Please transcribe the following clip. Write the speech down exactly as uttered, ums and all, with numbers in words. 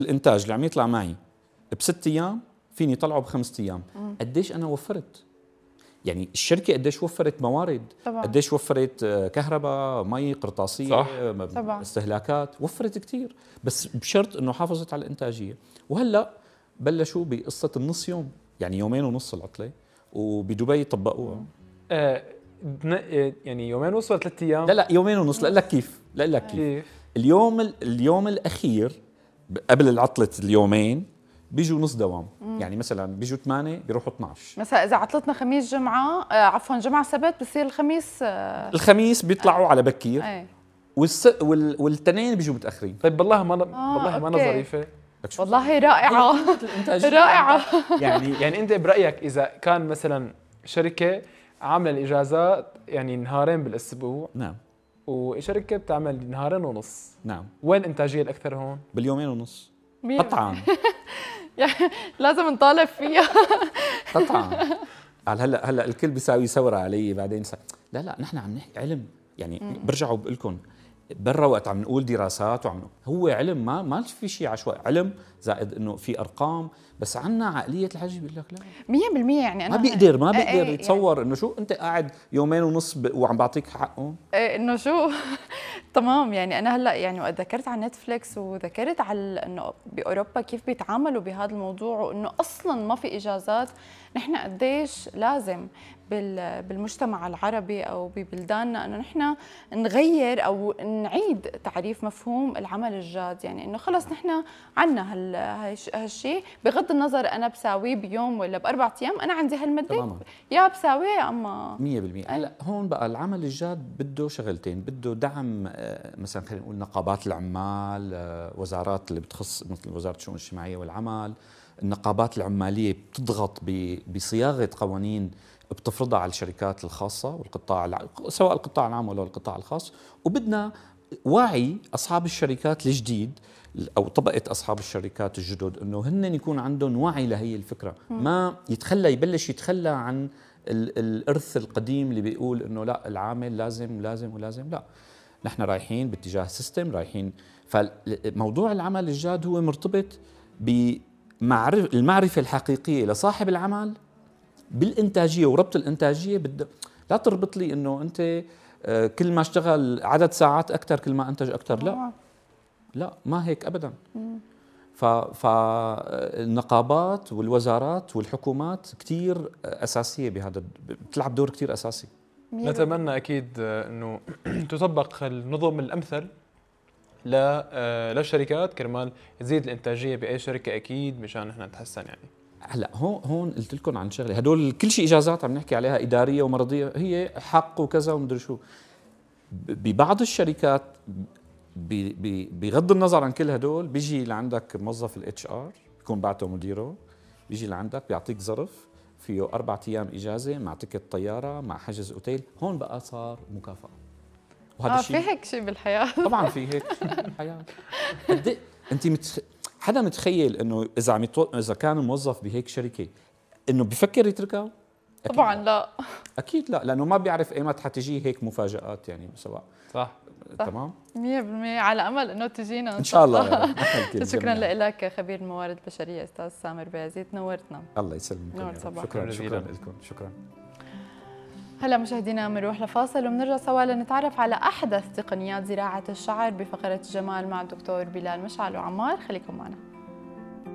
الانتاج اللي عم يطلع معي بست ايام فيني طلعه بخمس ايام. قديش انا وفرت؟ يعني الشركه قديش وفرت موارد، طبعا. قديش وفرت كهرباء، مي، قرطاسيه، صح. طبعا. استهلاكات، وفرت كثير، بس بشرط انه حافظت على الانتاجيه. وهلا بلشوا بقصه النص يوم، يعني يومين ونص العطله، وبدبي طبقوها. آه يعني يومين ونص ولا ثلاث ايام؟ لا لا يومين ونص. لا لك كيف، لا لك كيف. كيف اليوم اليوم الاخير قبل العطله اليومين بيجوا نص دوام. مم. يعني مثلا بيجوا ثمانية بيروحوا اثنعش. مثلا اذا عطلتنا خميس جمعه آه عفوا جمعه سبت بصير الخميس آه الخميس بيطلعوا آه. على بكير. آه. والس... وال... والتنين بيجوا متاخرين. طيب والله ما آه والله ما ظريفه. والله رائعه رائعه. يعني يعني انت برايك اذا كان مثلا شركه عامله الاجازات يعني نهارين بالاسبوع، نعم، وشركه بتعمل نهارين ونص، نعم، وين الانتاجيه الاكثر هون؟ باليومين ونص قطعا. يعني لازم نطالب فيها قطعا. هلا هلا الكل بيساوي ثوره علي بعدين سا... لا لا نحن عم نحكي علم. يعني برجع وبقول لكم برا وقت عم نقول دراسات وعم هو علم، ما ما في شيء عشوائي، علم زائد انه في ارقام، بس عنا عقليه الحجي بيقول لك لا مية بالمية. يعني انا ما بيقدر ما بيقدر ايه يتصور يعني انه شو انت قاعد يومين ونص ب... وعم بعطيك حقه. ايه انه شو تمام. يعني انا هلا يعني وقت ذكرت على نتفليكس وذكرت على انه باوروبا كيف بيتعاملوا بهذا الموضوع، وانه اصلا ما في اجازات، نحن قديش لازم بالمجتمع العربي او ببلداننا انه نحن نغير او نعيد تعريف مفهوم العمل الجاد. يعني انه خلص نحن عنا هالشيء بغض النظر انا بساويه بيوم ولا باربع ايام، انا عندي هالمده يا بساويه اما مية بالمية. هلا هون بقى العمل الجاد بده شغلتين، بده دعم مثلا خلينا نقول نقابات العمال، وزارات اللي بتخص مثل وزاره الشؤون الاجتماعيه والعمل، النقابات العماليه بتضغط بصياغه قوانين بتفرضها على الشركات الخاصه والقطاع سواء القطاع العام ولا القطاع الخاص. وبدنا وعي اصحاب الشركات الجديد او طبقه اصحاب الشركات الجدد انه هن يكون عندهم وعي لهي الفكره، ما يتخلى يبلش يتخلى عن الارث القديم اللي بيقول انه لا العامل لازم لازم ولازم. لا، نحن رايحين باتجاه سيستم، رايحين. فموضوع العمل الجاد هو مرتبط بالمعرفه الحقيقيه لصاحب العمل بالانتاجيه، وربط الانتاجيه بد... لا تربط لي انه انت كل ما اشتغل عدد ساعات اكثر كل ما انتج اكثر. لا لا ما هيك ابدا. ف... فالنقابات والوزارات والحكومات كثير اساسيه بهذا، بتلعب دور كثير اساسي. نتمنى اكيد انه تطبق النظم الامثل للشركات كرمال تزيد الانتاجيه باي شركه اكيد مشان نحن نتحسن. يعني هلا هون هون قلت لكم عن شغله، هدول كل شيء اجازات عم نحكي عليها اداريه ومرضيه، هي حق وكذا ومدري شو. ببعض الشركات بغض النظر عن كل هدول بيجي لعندك موظف الاتش ار بيكون بعته مديره، بيجي لعندك بيعطيك ظرف فيه اربع ايام اجازه مع تكت طياره مع حجز اوتيل. هون بقى صار مكافاه. وهذا اه في هيك شيء بالحياه. طبعا في هيك شيء بالحياه. قد انت متخ... حدا متخيل انه اذا عم يطو... اذا كان موظف بهيك شركه انه بفكر يتركها؟ طبعا لا. اكيد لا، لانه ما بيعرف ايمت حتجيه هيك مفاجآت. يعني سواء صح, صح. تمام مية بالمية على امل انه تجينا ان شاء الله. شكرا لك خبير الموارد البشريه استاذ سامر بايزيد، نورتنا. الله يسلمك. شكرا شكرا لكم. شكرا. هلا مشاهدينا بنروح لفاصل وبنرجع سوا لنتعرف على احدث تقنيات زراعه الشعر بفقره جمال مع الدكتور بلال مشعل وعمار. خليكم معنا.